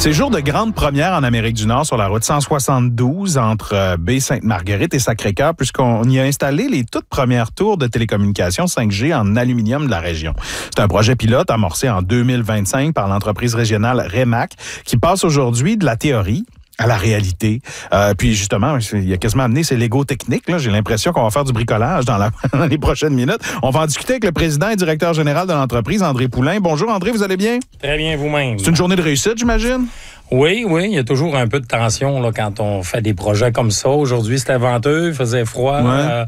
C'est jour de grande première en Amérique du Nord sur la route 172 entre Baie-Sainte-Marguerite et Sacré-Cœur, puisqu'on y a installé les toutes premières tours de télécommunications 5G en aluminium de la région. C'est un projet pilote amorcé en 2025 par l'entreprise régionale REMAC qui passe aujourd'hui de la théorie à la réalité. Puis justement, il y a quasiment amené ses Legos techniques. Là. J'ai l'impression qu'on va faire du bricolage dans les prochaines minutes. On va en discuter avec le président et directeur général de l'entreprise, André Poulain. Bonjour André, vous allez bien? Très bien vous-même. C'est une journée de réussite, j'imagine? Oui, il y a toujours un peu de tension là, quand on fait des projets comme ça. Aujourd'hui, c'était venteux, il faisait froid,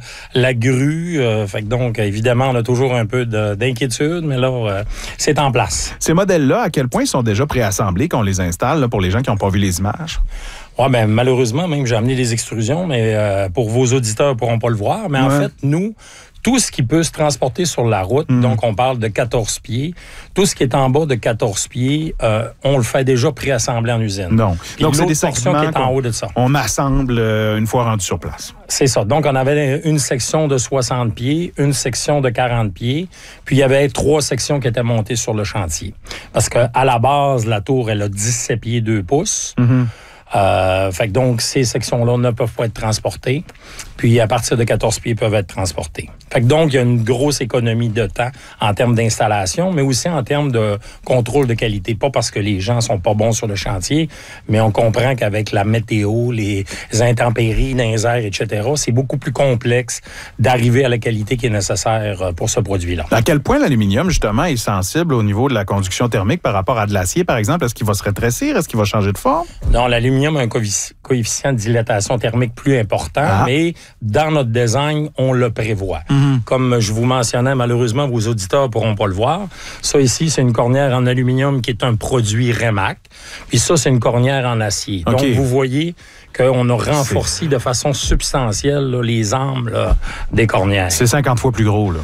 la grue. Fait que donc, évidemment, on a toujours un peu d'inquiétude, mais là, c'est en place. Ces modèles-là, à quel point ils sont déjà préassemblés qu'on les installe là, pour les gens qui n'ont pas vu les images? Oui, bien, malheureusement, même, j'ai amené des extrusions, mais pour vos auditeurs, ils ne pourront pas le voir. Mais en fait, nous, tout ce qui peut se transporter sur la route, donc on parle de 14 pieds, tout ce qui est en bas de 14 pieds, on le fait déjà préassemblé en usine. Non. Donc, c'est des sections qui est en haut de ça. On assemble une fois rendu sur place. C'est ça. Donc, on avait une section de 60 pieds, une section de 40 pieds, puis il y avait 3 sections qui étaient montées sur le chantier. Parce qu'à la base, la tour, elle a 17 pieds 2 pouces. Fait que donc, ces sections-là ne peuvent pas être transportées. Puis, à partir de 14 pieds, peuvent être transportées. Fait que donc, il y a une grosse économie de temps en termes d'installation, mais aussi en termes de contrôle de qualité. Pas parce que les gens sont pas bons sur le chantier, mais on comprend qu'avec la météo, les intempéries dans les airs, etc., c'est beaucoup plus complexe d'arriver à la qualité qui est nécessaire pour ce produit-là. À quel point l'aluminium, justement, est sensible au niveau de la conduction thermique par rapport à de l'acier, par exemple? Est-ce qu'il va se rétrécir? Est-ce qu'il va changer de forme? Non, l'aluminium a un coefficient de dilatation thermique plus important, mais dans notre design, on le prévoit. Comme je vous mentionnais, malheureusement, vos auditeurs ne pourront pas le voir. Ça ici, c'est une cornière en aluminium qui est un produit REMAC. Puis ça, c'est une cornière en acier. Donc, vous voyez qu'on a renforcé de façon substantielle là, les armes là, des cornières. C'est 50 fois plus gros, là.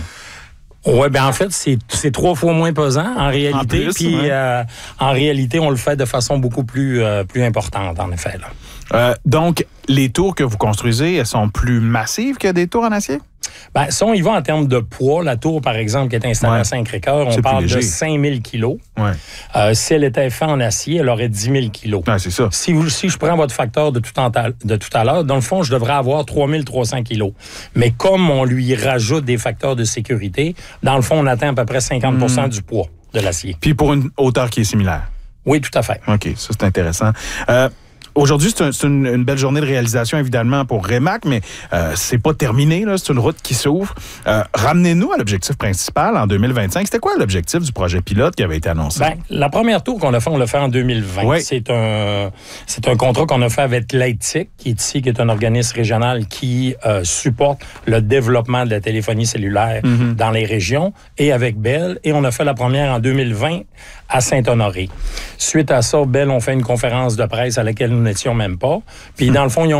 Oui, bien en fait, c'est 3 fois moins pesant en réalité. Puis en réalité, on le fait de façon beaucoup plus importante, en effet. Là. Donc, les tours que vous construisez, elles sont plus massives que des tours en acier? Bien, si on y va en termes de poids, la tour, par exemple, qui est installée à Sacré-Cœur, on parle de 5000 kilos. Si elle était faite en acier, elle aurait 10 000 kilos. C'est ça. Si je prends votre facteur de tout à l'heure, dans le fond, je devrais avoir 3300 kilos. Mais comme on lui rajoute des facteurs de sécurité, dans le fond, on atteint à peu près 50% du poids de l'acier. Puis pour une hauteur qui est similaire? Oui, tout à fait. OK, ça c'est intéressant. Aujourd'hui, c'est une belle journée de réalisation, évidemment, pour REMAC, mais c'est pas terminé, là. C'est une route qui s'ouvre. Ramenez-nous à l'objectif principal en 2025. C'était quoi l'objectif du projet pilote qui avait été annoncé? Bien, la première tour qu'on a fait, on l'a fait en 2020. Oui. C'est un contrat qu'on a fait avec l'AITIC, qui est un organisme régional qui supporte le développement de la téléphonie cellulaire dans les régions, et avec Bell. Et on a fait la première en 2020 à Saint-Honoré. Suite à ça, Bell ont fait une conférence de presse à laquelle nous n'étions même pas. Puis, dans le fond, ils ont